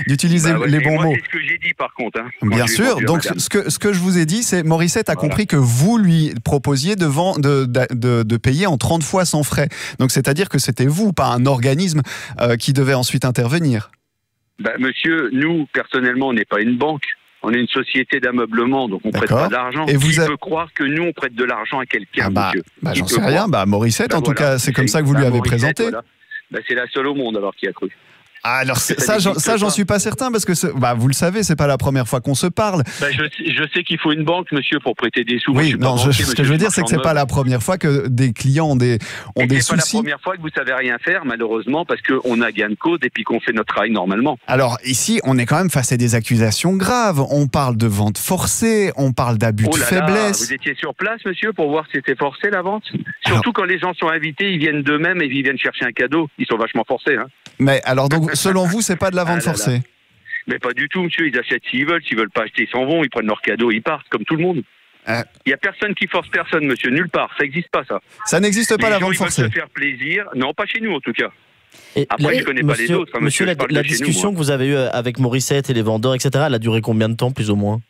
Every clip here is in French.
d'utiliser les bons mots. C'est ce que j'ai dit par contre. Bien sûr. Donc ce que je vous ai dit, c'est Morissette a compris que vous lui proposiez de payer en 30 fois sans frais. Donc c'est-à-dire que c'était vous, pas un organisme qui devait ensuite intervenir. Monsieur, nous personnellement, on n'est pas une banque. On est une société d'ameublement, donc on prête pas d'argent. Et qui peut croire que nous, on prête de l'argent à quelqu'un, monsieur? J'en sais rien. Morissette, en tout cas, c'est comme ça que vous lui avez présenté. Voilà. C'est la seule au monde alors qui a cru. Alors j'en suis pas certain parce que vous le savez, c'est pas la première fois qu'on se parle. Je sais qu'il faut une banque, monsieur, pour prêter des sous. Oui, ce que je veux dire, c'est que c'est pas la première fois que des clients ont des soucis. C'est pas la première fois que vous savez rien faire, malheureusement, parce qu'on a gain de cause et puis qu'on fait notre travail normalement. Alors ici, on est quand même face à des accusations graves. On parle de vente forcée, on parle d'abus de faiblesse. Vous étiez sur place, monsieur, pour voir si c'était forcé la vente? Surtout quand les gens sont invités, ils viennent d'eux-mêmes et ils viennent chercher un cadeau. Ils sont vachement forcés. Mais alors donc, selon vous, c'est pas de la vente forcée? Mais pas du tout, monsieur. Ils achètent s'ils veulent pas acheter, ils s'en vont, ils prennent leur cadeau, ils partent, comme tout le monde. Il y a personne qui force personne, monsieur, nulle part. Ça n'existe pas, ça. Ça n'existe pas, la vente forcée? Ils veulent se faire plaisir. Non, pas chez nous, en tout cas. Après, je connais pas les autres. Monsieur, la discussion que vous avez eue avec Morissette et les vendeurs, etc., elle a duré combien de temps, plus ou moins?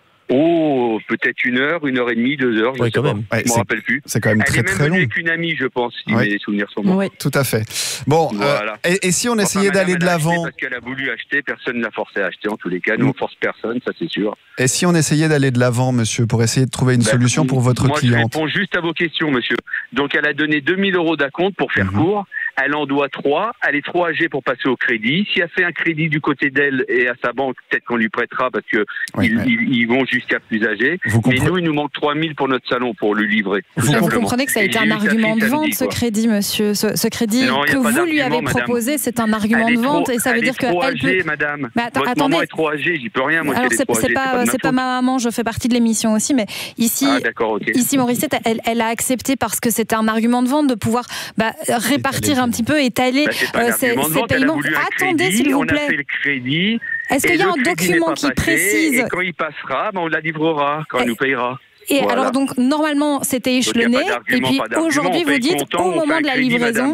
Peut-être 1 heure, 1 heure et demie, 2 heures, je sais pas. Je m'en rappelle plus. C'est quand même très très long. Elle est même venue avec une amie, je pense, si mes souvenirs sont bons. Oui, tout à fait. Bon, voilà. Et si on essayait d'aller de l'avant? Parce qu'elle a voulu acheter, personne ne l'a forcé à acheter, en tous les cas. Nous, on force personne, ça c'est sûr. Et si on essayait d'aller de l'avant, monsieur, pour essayer de trouver une solution pour votre cliente? Moi, je réponds juste à vos questions, monsieur. Donc, elle a donné 2 000 € d'acompte pour faire court. Elle en doit 3. Elle est trop âgée pour passer au crédit. Si elle fait un crédit du côté d'elle et à sa banque, peut-être qu'on lui prêtera parce que ils vont jusqu'à plus âgés. Mais nous, il nous manque 3 000 pour notre salon pour le livrer. Vous comprenez que ça a été un argument de vente, ce crédit, monsieur. Ce crédit que vous lui avez proposé, c'est un argument de vente et ça veut dire qu'elle peut. Madame. Votre maman est trop âgée, j'y peux rien. Moi, alors c'est pas ma maman, je fais partie de l'émission aussi, mais ici, Morissette, elle a accepté parce que c'était un argument de vente de pouvoir répartir un petit peu, étaler ces paiements. Attendez, s'il vous plaît. On a fait le crédit. Est-ce qu'il y a un document qui précise? Et quand il passera, on la livrera, quand elle nous payera. Et alors donc normalement c'était échelonné et puis aujourd'hui vous dites au moment de la livraison,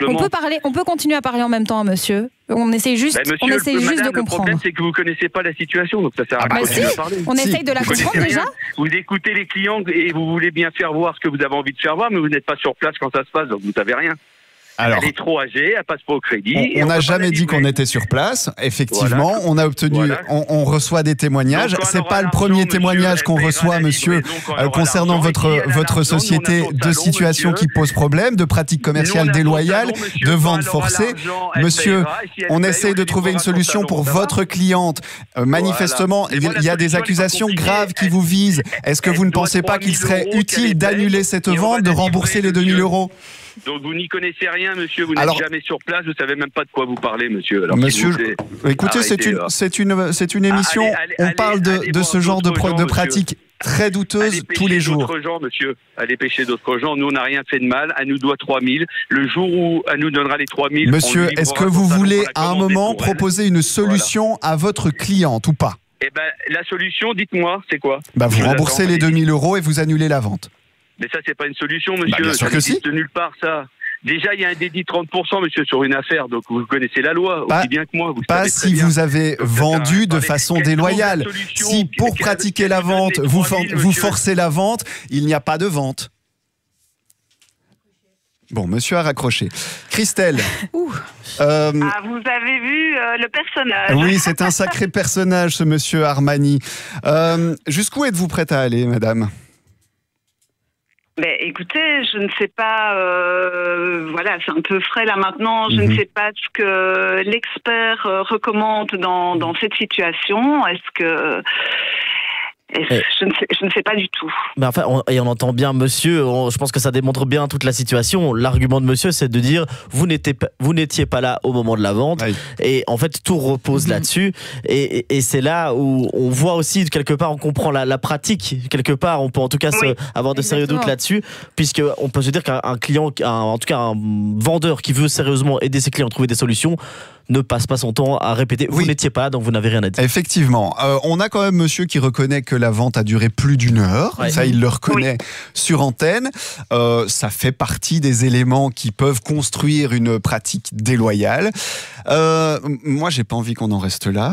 on peut continuer à parler en même temps, monsieur. On essaye juste, de comprendre. Le problème c'est que vous connaissez pas la situation, donc ça sert à rien de continuer à parler. On essaye de la comprendre déjà. Vous écoutez les clients et vous voulez bien faire voir ce que vous avez envie de faire voir, mais vous n'êtes pas sur place quand ça se passe, donc vous savez rien. Alors, elle est trop âgée, elle passe pas au crédit. On n'a jamais dit qu'on était sur place. Effectivement, on a obtenu, on reçoit des témoignages. C'est pas le premier témoignage qu'on reçoit, monsieur, concernant votre société, de situations qui posent problème, de pratiques commerciales déloyales, de ventes forcées. Monsieur, on essaye de trouver une solution pour votre cliente. Manifestement, il y a des accusations graves qui vous visent. Est-ce que vous ne pensez pas qu'il serait utile d'annuler cette vente, de rembourser les 2 000 €? Donc vous n'y connaissez rien, monsieur, vous n'êtes jamais sur place, vous savez même pas de quoi vous parlez, monsieur. Alors, monsieur, écoutez, c'est une émission, on parle de ce genre de pratiques très douteuses tous les jours. Monsieur, allez pêcher d'autres gens, nous on n'a rien fait de mal, elle nous doit 3 000. Le jour où elle nous donnera les 3 000... Monsieur, est-ce que vous voulez à un moment proposer une solution à votre cliente ou pas? La solution, dites-moi, c'est quoi? Vous remboursez les 2 000 € et vous annulez la vente. Mais ça, c'est pas une solution, monsieur. Bien sûr que si. De nulle part, ça. Déjà, il y a un dédit de 30%, monsieur, sur une affaire. Donc, vous connaissez la loi aussi bien que moi. Pas si vous avez vendu de façon déloyale. Si, pour pratiquer la vente, vous forcez la vente, il n'y a pas de vente. Bon, monsieur a raccroché. Christelle. Vous avez vu le personnage. Oui, c'est un sacré personnage, ce monsieur Armani. Jusqu'où êtes-vous prête à aller, madame? Écoutez, je ne sais pas, c'est un peu frais là maintenant, je ne sais pas ce que l'expert recommande dans cette situation. Je ne sais pas du tout. Mais enfin, on entend bien monsieur, je pense que ça démontre bien toute la situation. L'argument de monsieur, c'est de dire vous n'étiez pas là au moment de la vente. Oui. Et en fait, tout repose là-dessus. Et c'est là où on voit aussi, quelque part, on comprend la pratique. Quelque part, on peut en tout cas avoir de sérieux doutes là-dessus. Puisqu'on peut se dire qu'un client, en tout cas un vendeur qui veut sérieusement aider ses clients à trouver des solutions, ne passe pas son temps à répéter vous n'étiez pas là, donc vous n'avez rien à dire. Effectivement. On a quand même monsieur qui reconnaît que la vente a duré plus d'1 heure. Ouais. Ça, il le reconnaît sur antenne. Ça fait partie des éléments qui peuvent construire une pratique déloyale. Moi, j'ai pas envie qu'on en reste là.